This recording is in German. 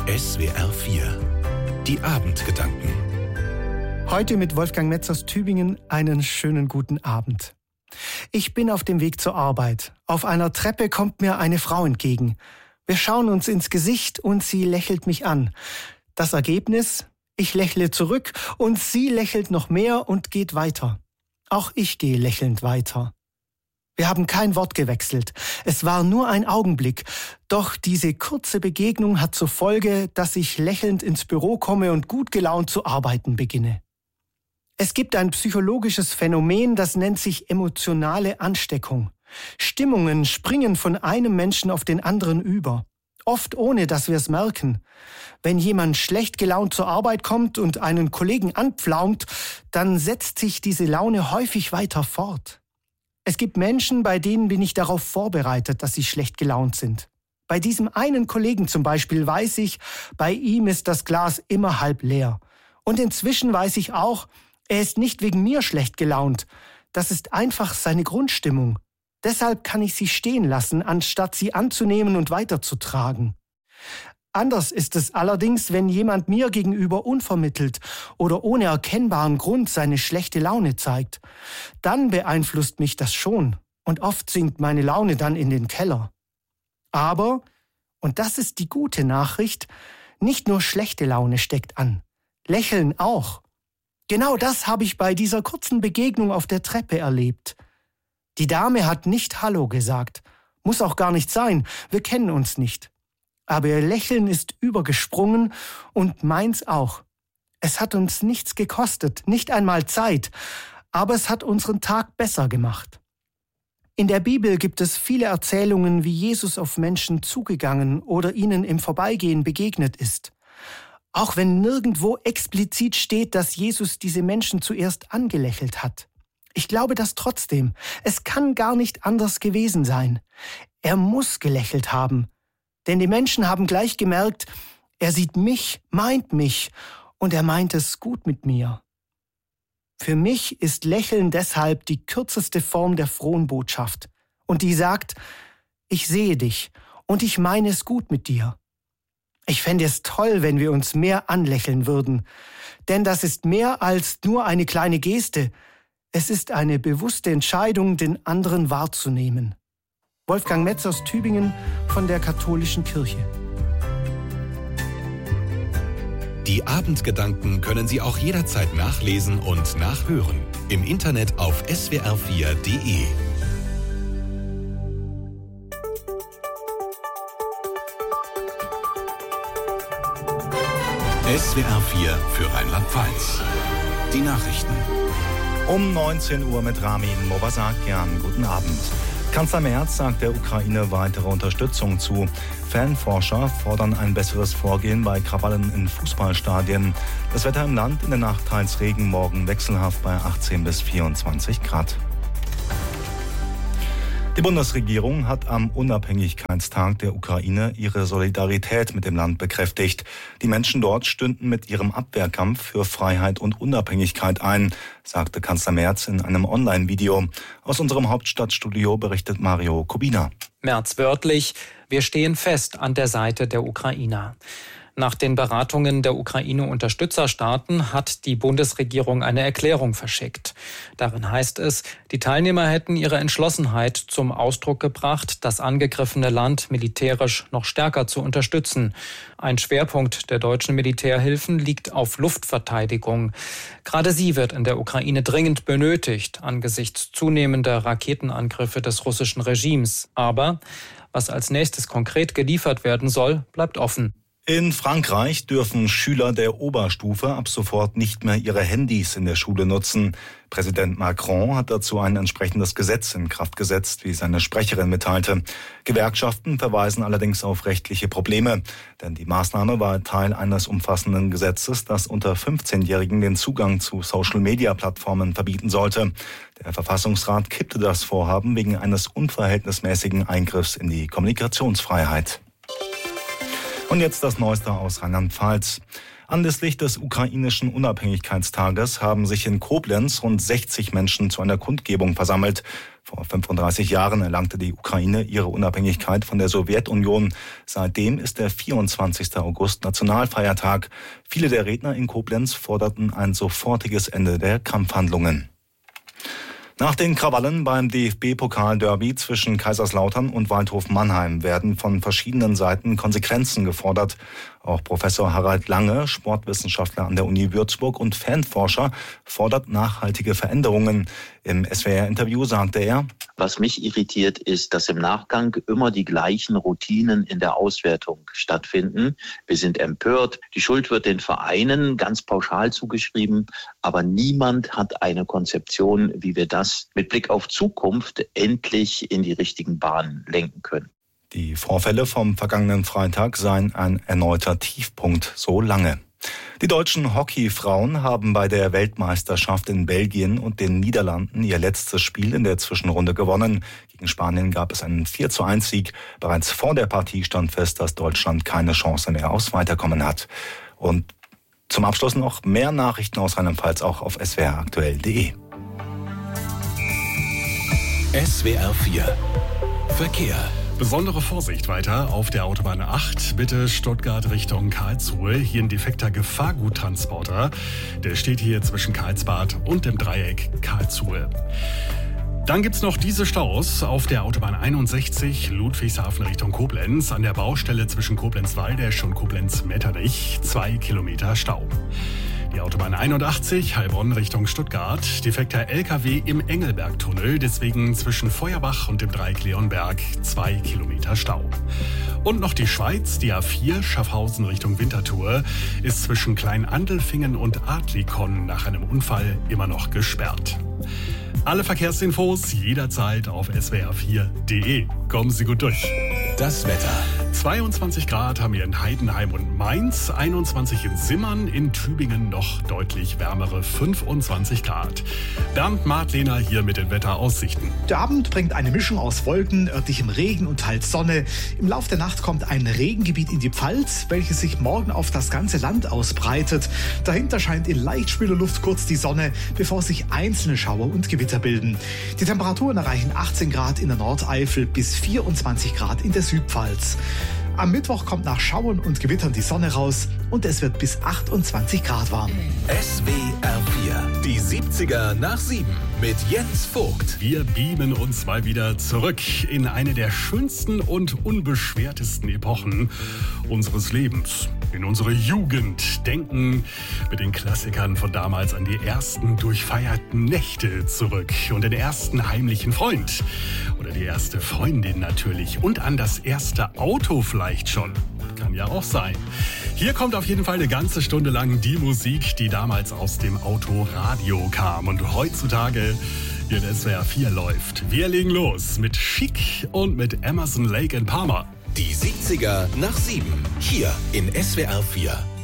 SWR 4 Die Abendgedanken. Heute mit Wolfgang Metz aus Tübingen einen schönen guten Abend. Ich bin auf dem Weg zur Arbeit. Auf einer Treppe kommt mir eine Frau entgegen. Wir schauen uns ins Gesicht und sie lächelt mich an. Das Ergebnis? Ich lächle zurück und sie lächelt noch mehr und geht weiter. Auch ich gehe lächelnd weiter. Wir haben kein Wort gewechselt. Es war nur ein Augenblick. Doch diese kurze Begegnung hat zur Folge, dass ich lächelnd ins Büro komme und gut gelaunt zu arbeiten beginne. Es gibt ein psychologisches Phänomen, das nennt sich emotionale Ansteckung. Stimmungen springen von einem Menschen auf den anderen über. Oft ohne, dass wir es merken. Wenn jemand schlecht gelaunt zur Arbeit kommt und einen Kollegen anpflaumt, dann setzt sich diese Laune häufig weiter fort. Es gibt Menschen, bei denen bin ich darauf vorbereitet, dass sie schlecht gelaunt sind. Bei diesem einen Kollegen zum Beispiel weiß ich, bei ihm ist das Glas immer halb leer. Und inzwischen weiß ich auch, er ist nicht wegen mir schlecht gelaunt. Das ist einfach seine Grundstimmung. Deshalb kann ich sie stehen lassen, anstatt sie anzunehmen und weiterzutragen. Anders ist es allerdings, wenn jemand mir gegenüber unvermittelt oder ohne erkennbaren Grund seine schlechte Laune zeigt. Dann beeinflusst mich das schon und oft sinkt meine Laune dann in den Keller. Aber, und das ist die gute Nachricht, nicht nur schlechte Laune steckt an, Lächeln auch. Genau das habe ich bei dieser kurzen Begegnung auf der Treppe erlebt. Die Dame hat nicht Hallo gesagt, muss auch gar nicht sein, wir kennen uns nicht. Aber ihr Lächeln ist übergesprungen und meins auch. Es hat uns nichts gekostet, nicht einmal Zeit, aber es hat unseren Tag besser gemacht. In der Bibel gibt es viele Erzählungen, wie Jesus auf Menschen zugegangen oder ihnen im Vorbeigehen begegnet ist. Auch wenn nirgendwo explizit steht, dass Jesus diese Menschen zuerst angelächelt hat. Ich glaube das trotzdem. Es kann gar nicht anders gewesen sein. Er muss gelächelt haben. Denn die Menschen haben gleich gemerkt, er sieht mich, meint mich und er meint es gut mit mir. Für mich ist Lächeln deshalb die kürzeste Form der frohen Botschaft. Und die sagt, ich sehe dich und ich meine es gut mit dir. Ich fände es toll, wenn wir uns mehr anlächeln würden. Denn das ist mehr als nur eine kleine Geste. Es ist eine bewusste Entscheidung, den anderen wahrzunehmen. Wolfgang Metz aus Tübingen von der Katholischen Kirche. Die Abendgedanken können Sie auch jederzeit nachlesen und nachhören. Im Internet auf swr4.de. SWR 4 für Rheinland-Pfalz. Die Nachrichten. Um 19 Uhr mit Ramin Mobasakian. Guten Abend. Kanzler Merz sagt der Ukraine weitere Unterstützung zu. Fanforscher fordern ein besseres Vorgehen bei Krawallen in Fußballstadien. Das Wetter im Land in der Nacht teils Regen, morgen wechselhaft bei 18 bis 24 Grad. Die Bundesregierung hat am Unabhängigkeitstag der Ukraine ihre Solidarität mit dem Land bekräftigt. Die Menschen dort stünden mit ihrem Abwehrkampf für Freiheit und Unabhängigkeit ein, sagte Kanzler Merz in einem Online-Video. Aus unserem Hauptstadtstudio berichtet Mario Kubina. Merz wörtlich: Wir stehen fest an der Seite der Ukrainer. Nach den Beratungen der Ukraine-Unterstützerstaaten hat die Bundesregierung eine Erklärung verschickt. Darin heißt es, die Teilnehmer hätten ihre Entschlossenheit zum Ausdruck gebracht, das angegriffene Land militärisch noch stärker zu unterstützen. Ein Schwerpunkt der deutschen Militärhilfen liegt auf Luftverteidigung. Gerade sie wird in der Ukraine dringend benötigt, angesichts zunehmender Raketenangriffe des russischen Regimes. Aber was als nächstes konkret geliefert werden soll, bleibt offen. In Frankreich dürfen Schüler der Oberstufe ab sofort nicht mehr ihre Handys in der Schule nutzen. Präsident Macron hat dazu ein entsprechendes Gesetz in Kraft gesetzt, wie seine Sprecherin mitteilte. Gewerkschaften verweisen allerdings auf rechtliche Probleme, denn die Maßnahme war Teil eines umfassenden Gesetzes, das unter 15-Jährigen den Zugang zu Social-Media-Plattformen verbieten sollte. Der Verfassungsrat kippte das Vorhaben wegen eines unverhältnismäßigen Eingriffs in die Kommunikationsfreiheit. Und jetzt das Neueste aus Rheinland-Pfalz. Anlässlich des ukrainischen Unabhängigkeitstages haben sich in Koblenz rund 60 Menschen zu einer Kundgebung versammelt. Vor 35 Jahren erlangte die Ukraine ihre Unabhängigkeit von der Sowjetunion. Seitdem ist der 24. August Nationalfeiertag. Viele der Redner in Koblenz forderten ein sofortiges Ende der Kampfhandlungen. Nach den Krawallen beim DFB-Pokal-Derby zwischen Kaiserslautern und Waldhof Mannheim werden von verschiedenen Seiten Konsequenzen gefordert. Auch Professor Harald Lange, Sportwissenschaftler an der Uni Würzburg und Fanforscher, fordert nachhaltige Veränderungen. Im SWR-Interview sagte er: Was mich irritiert, ist, dass im Nachgang immer die gleichen Routinen in der Auswertung stattfinden. Wir sind empört. Die Schuld wird den Vereinen ganz pauschal zugeschrieben. Aber niemand hat eine Konzeption, wie wir das mit Blick auf Zukunft endlich in die richtigen Bahnen lenken können. Die Vorfälle vom vergangenen Freitag seien ein erneuter Tiefpunkt, so Lange. Die deutschen Hockeyfrauen haben bei der Weltmeisterschaft in Belgien und den Niederlanden ihr letztes Spiel in der Zwischenrunde gewonnen. Gegen Spanien gab es einen 4:1-Sieg. Bereits vor der Partie stand fest, dass Deutschland keine Chance mehr aufs Weiterkommen hat. Und zum Abschluss noch mehr Nachrichten aus Rheinland-Pfalz auch auf swraktuell.de. SWR 4 Verkehr. Besondere Vorsicht weiter auf der Autobahn 8, bitte Stuttgart Richtung Karlsruhe. Hier ein defekter Gefahrguttransporter. Der steht hier zwischen Karlsbad und dem Dreieck Karlsruhe. Dann gibt's noch diese Staus auf der Autobahn 61 Ludwigshafen Richtung Koblenz. An der Baustelle zwischen Koblenz-Waldesch und Koblenz-Metternich 2 Kilometer Stau. Die Autobahn 81 Heilbronn Richtung Stuttgart. Defekter LKW im Engelbergtunnel, deswegen zwischen Feuerbach und dem Dreieck Leonberg 2 Kilometer Stau. Und noch die Schweiz, die A4 Schaffhausen Richtung Winterthur, ist zwischen Kleinandelfingen und Adlikon nach einem Unfall immer noch gesperrt. Alle Verkehrsinfos jederzeit auf swr4.de. Kommen Sie gut durch. Das Wetter. 22 Grad haben wir in Heidenheim und Mainz, 21 in Simmern, in Tübingen noch deutlich wärmere 25 Grad. Bernd Martlehner hier mit den Wetteraussichten. Der Abend bringt eine Mischung aus Wolken, örtlichem Regen und teils Sonne. Im Laufe der Nacht kommt ein Regengebiet in die Pfalz, welches sich morgen auf das ganze Land ausbreitet. Dahinter scheint in Leichtspülerluft kurz die Sonne, bevor sich einzelne Schauer und Gewitter bilden. Die Temperaturen erreichen 18 Grad in der Nordeifel bis 24 Grad in der Südpfalz. Am Mittwoch kommt nach Schauern und Gewittern die Sonne raus und es wird bis 28 Grad warm. SWR 4, die 70er nach 7 mit Jens Vogt. Wir beamen uns mal wieder zurück in eine der schönsten und unbeschwertesten Epochen unseres Lebens. In unsere Jugend, denken mit den Klassikern von damals an die ersten durchfeierten Nächte zurück und den ersten heimlichen Freund oder die erste Freundin natürlich und an das erste Auto vielleicht schon. Kann ja auch sein. Hier kommt auf jeden Fall eine ganze Stunde lang die Musik, die damals aus dem Autoradio kam und heutzutage hier in SWR 4 läuft. Wir legen los mit Chic und mit Emerson, Lake and Palmer. Die 70er nach 7, hier in SWR 4.